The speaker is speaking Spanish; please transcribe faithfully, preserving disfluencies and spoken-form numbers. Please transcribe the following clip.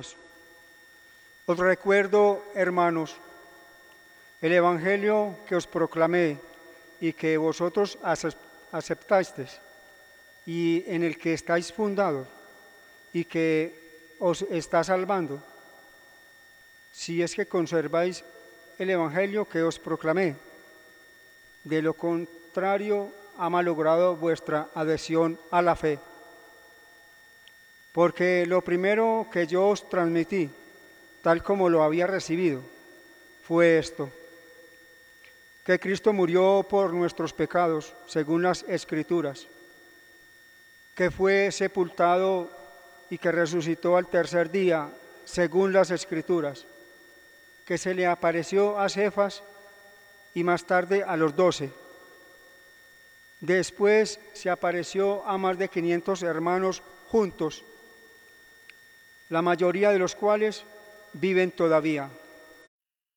hijos. Os recuerdo, hermanos, el Evangelio que os proclamé y que vosotros aceptasteis y en el que estáis fundados y que os está salvando, si es que conserváis el Evangelio que os proclamé. De lo contrario, ha malogrado vuestra adhesión a la fe. Porque lo primero que yo os transmití, tal como lo había recibido, fue esto: que Cristo murió por nuestros pecados, según las Escrituras, que fue sepultado y que resucitó al tercer día, según las Escrituras, que se le apareció a Cefas y más tarde a los doce. Después se apareció a más de quinientos hermanos juntos, la mayoría de los cuales viven todavía.